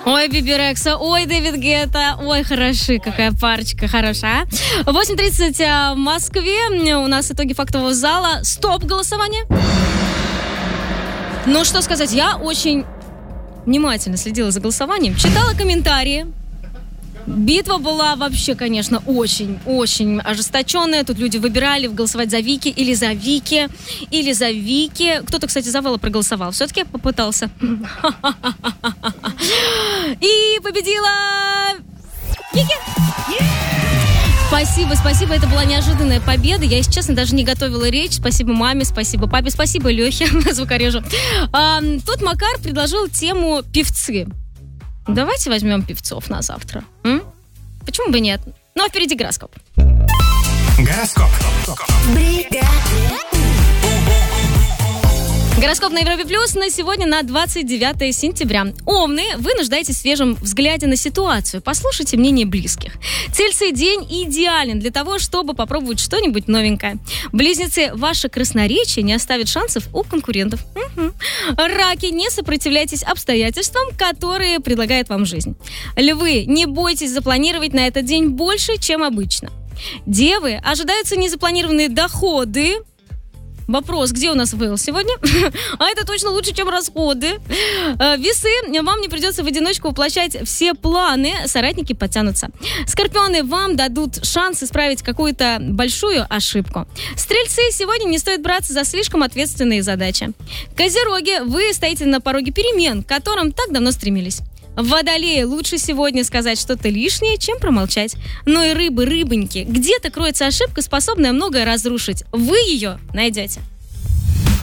Ой, Биби Рекса, ой, Дэвид Гетта, ой, хороши, какая парочка хорошая. 8:30 в Москве, у нас итоги фактового зала. Стоп голосование. Ну, что сказать, я очень внимательно следила за голосованием, читала комментарии. Битва была вообще, конечно, очень ожесточенная. Тут люди выбирали голосовать за Вики или за Вики, или за Вики. Кто-то, кстати, за Вэлла проголосовал. Все-таки попытался. И победила Вики! Спасибо, это была неожиданная победа. Я, если честно, даже не готовила речь. Спасибо маме, спасибо папе, спасибо Лехе, звукорежу. Тут Макар предложил тему певцы. Давайте возьмем певцов на завтра. Почему бы нет? Ну, а впереди гороскоп. Гороскоп. Гороскоп на Европе Плюс на сегодня, на 29 сентября. Овны, вы нуждаетесь в свежем взгляде на ситуацию. Послушайте мнение близких. Тельцы, день идеален для того, чтобы попробовать что-нибудь новенькое. Близнецы, ваше красноречие не оставит шансов у конкурентов. Раки, не сопротивляйтесь обстоятельствам, которые предлагает вам жизнь. Львы, не бойтесь запланировать на этот день больше, чем обычно. Девы, ожидаются незапланированные доходы. Вопрос, где у нас Вэлл сегодня? А это точно лучше, чем расходы. Весы, вам не придется в одиночку воплощать все планы, соратники подтянутся. Скорпионы, вам дадут шанс исправить какую-то большую ошибку. Стрельцы, сегодня не стоит браться за слишком ответственные задачи. Козероги, вы стоите на пороге перемен, к которым так давно стремились. Водолеи, лучше сегодня сказать что-то лишнее, чем промолчать. Но и рыбы, рыбоньки, где-то кроется ошибка, способная многое разрушить. Вы ее найдете.